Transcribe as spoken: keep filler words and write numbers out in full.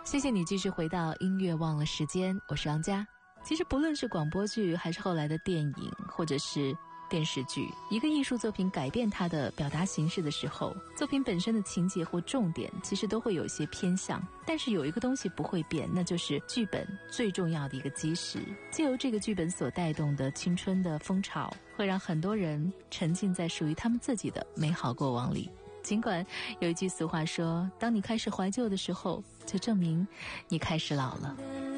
谢谢你继续回到音乐忘了时间，我是王佳。其实不论是广播剧还是后来的电影或者是电视剧，一个艺术作品改变它的表达形式的时候，作品本身的情节或重点其实都会有一些偏向，但是有一个东西不会变，那就是剧本最重要的一个基石。藉由这个剧本所带动的青春的风潮，会让很多人沉浸在属于他们自己的美好过往里。尽管有一句俗话说，当你开始怀旧的时候，就证明你开始老了。